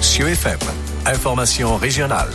Cieux FM. Information régionale.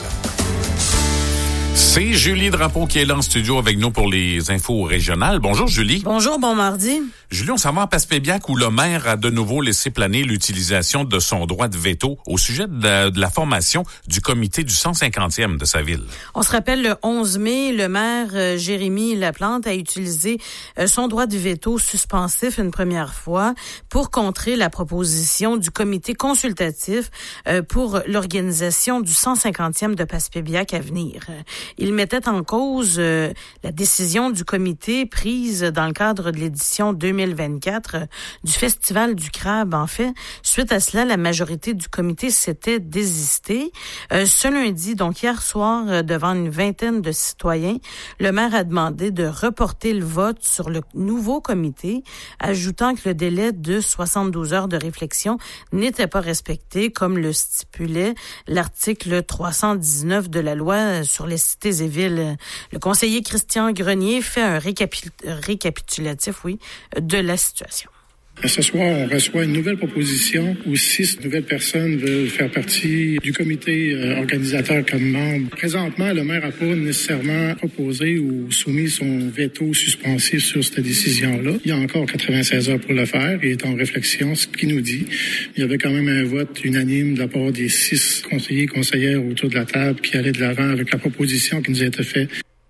C'est Julie Drapeau qui est là en studio avec nous pour les infos régionales. Bonjour Julie. Bonjour, bon mardi. Julie, on s'en va à Passepébiac où le maire a de nouveau laissé planer l'utilisation de son droit de veto au sujet de la formation du comité du 150e de sa ville. On se rappelle, le 11 mai, le maire Jérémy Laplante a utilisé son droit de veto suspensif une première fois pour contrer la proposition du comité consultatif pour l'organisation du 150e de Passepébiac à venir. Il mettait en cause la décision du comité prise dans le cadre de l'édition 2024 du Festival du Crabe. En fait, suite à cela, la majorité du comité s'était désistée. Ce lundi, donc hier soir, devant une vingtaine de citoyens, le maire a demandé de reporter le vote sur le nouveau comité, ajoutant que le délai de 72 heures de réflexion n'était pas respecté, comme le stipulait l'article 319 de la loi sur les cités et villes. Le conseiller Christian Grenier fait un récapitulatif, de la situation. Ce soir, on reçoit une nouvelle proposition où 6 nouvelles personnes veulent faire partie du comité organisateur comme membre. Présentement, le maire n'a pas nécessairement proposé ou soumis son veto suspensif sur cette décision-là. Il y a encore 96 heures pour le faire. Il est en réflexion, ce qui nous dit. Il y avait quand même un vote unanime de la part des 6 conseillers et conseillères autour de la table qui allaient de l'avant avec la proposition qui nous a été faite.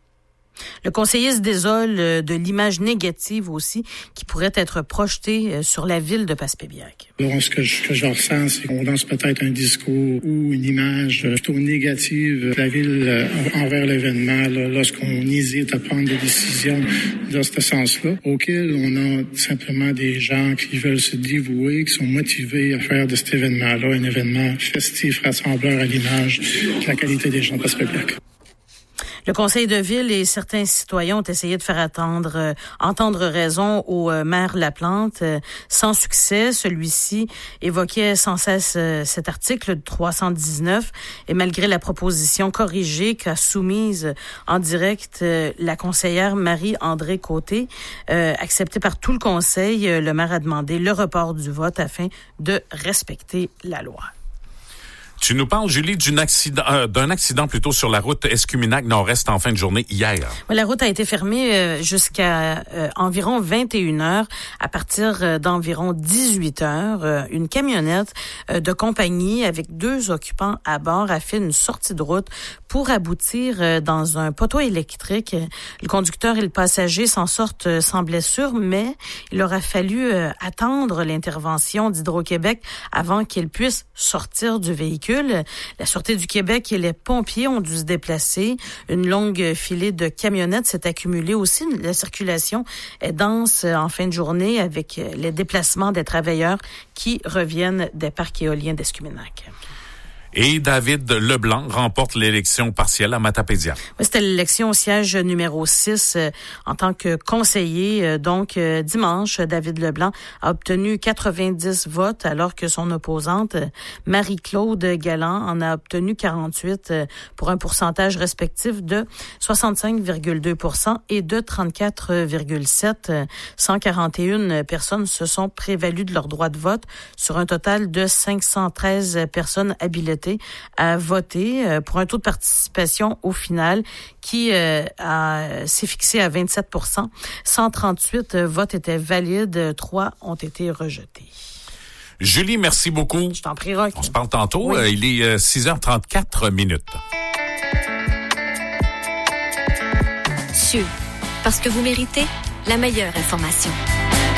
Le conseiller se désole de l'image négative aussi qui pourrait être projetée sur la ville de Passepébiac. Ce que je ressens, c'est qu'on lance peut-être un discours ou une image plutôt négative de la ville envers l'événement lorsqu'on hésite à prendre des décisions dans ce sens-là, auquel on a simplement des gens qui veulent se dévouer, qui sont motivés à faire de cet événement-là un événement festif, rassembleur à l'image de la qualité des gens de Passepébiac. Le conseil de ville et certains citoyens ont essayé de faire entendre raison au maire Laplante, sans succès. Celui-ci évoquait sans cesse cet article 319 et malgré la proposition corrigée qu'a soumise en direct la conseillère Marie-André Côté, acceptée par tout le conseil, le maire a demandé le report du vote afin de respecter la loi. Tu nous parles, Julie, d'un accident plutôt sur la route Escuminac Nord-Est en fin de journée hier. Oui, la route a été fermée jusqu'à environ 21 heures. À partir d'environ 18 heures, une camionnette de compagnie avec 2 occupants à bord a fait une sortie de route pour aboutir dans un poteau électrique. Le conducteur et le passager s'en sortent sans blessure, mais il aura fallu attendre l'intervention d'Hydro-Québec avant qu'ils puissent sortir du véhicule. La Sûreté du Québec et les pompiers ont dû se déplacer. Une longue filée de camionnettes s'est accumulée aussi. La circulation est dense en fin de journée avec les déplacements des travailleurs qui reviennent des parcs éoliens d'Escuminac. Et David Leblanc remporte l'élection partielle à Matapédia. Oui, c'était l'élection au siège numéro 6 en tant que conseiller. Donc, dimanche, David Leblanc a obtenu 90 votes alors que son opposante, Marie-Claude Galland, en a obtenu 48 pour un pourcentage respectif de 65,2% et de 34,7%. 141 personnes se sont prévalues de leur droit de vote sur un total de 513 personnes habilitées à voter pour un taux de participation au final qui s'est fixé à 27%. 138 votes étaient valides, 3 ont été rejetés. Julie, merci beaucoup. Je t'en prie, Roch. On se parle tantôt. Oui. Il est 6h34 minutes. CIeux, parce que vous méritez la meilleure information.